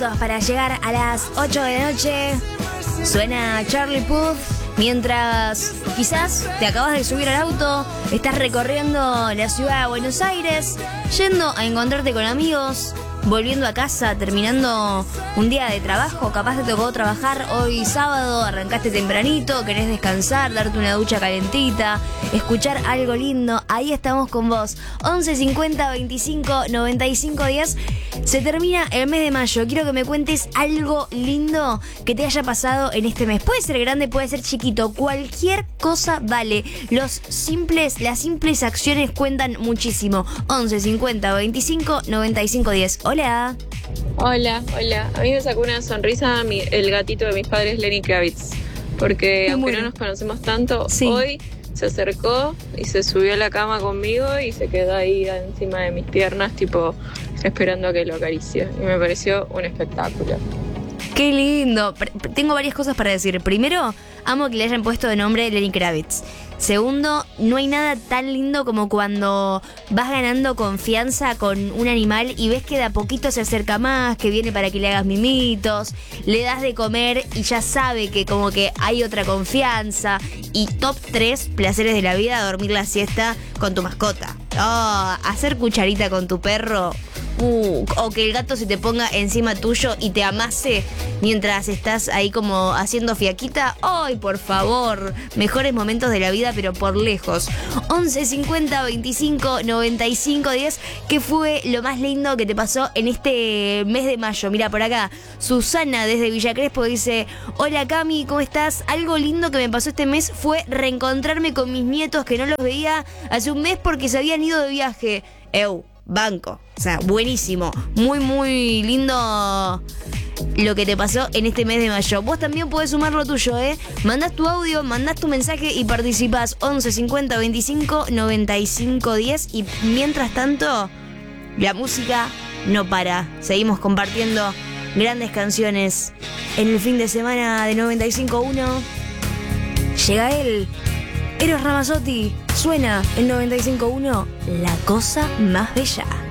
minutos para llegar a las 8 de la noche. Suena Charlie Puth mientras quizás te acabas de subir al auto, estás recorriendo la ciudad de Buenos Aires, yendo a encontrarte con amigos, volviendo a casa, terminando un día de trabajo. Capaz te tocó trabajar hoy sábado, arrancaste tempranito, querés descansar, darte una ducha calentita, escuchar algo lindo. Ahí estamos con vos. 11 50 25 95 10. Se termina el mes de mayo. Quiero que me cuentes algo lindo que te haya pasado en este mes. Puede ser grande, puede ser chiquito, cualquier cosa vale. Las simples acciones cuentan muchísimo. 11 50 25 95 10. Hola. Hola. A mí me sacó una sonrisa el gatito de mis padres, Lenny Kravitz. Porque aunque no nos conocemos tanto, sí, hoy se acercó y se subió a la cama conmigo y se quedó ahí encima de mis piernas, tipo esperando a que lo acaricie. Y me pareció un espectáculo. Qué lindo. Tengo varias cosas para decir. Primero, amo que le hayan puesto de nombre Lenny Kravitz. Segundo, no hay nada tan lindo como cuando vas ganando confianza con un animal y ves que de a poquito se acerca más, que viene para que le hagas mimitos, le das de comer y ya sabe que como que hay otra confianza. Y top 3 placeres de la vida: dormir la siesta con tu mascota. Hacer cucharita con tu perro. O que el gato se te ponga encima tuyo y te amase mientras estás ahí como haciendo fiaquita. ¡Ay, por favor! Mejores momentos de la vida, pero por lejos. 11 50 25 95 10. ¿Qué fue lo más lindo que te pasó en este mes de mayo? Mira, por acá, Susana desde Villa Crespo dice: hola Cami, ¿cómo estás? Algo lindo que me pasó este mes fue reencontrarme con mis nietos que no los veía hace un mes porque se habían ido de viaje. Banco. O sea, buenísimo. Muy, muy lindo lo que te pasó en este mes de mayo. Vos también podés sumar lo tuyo, ¿eh? Mandás tu audio, mandás tu mensaje y participás. 11 50 25 95 10. Y mientras tanto, la música no para. Seguimos compartiendo grandes canciones en el fin de semana de 95.1. Llega él, Eros Ramazzotti. Suena el 95.1, La Cosa Más Bella.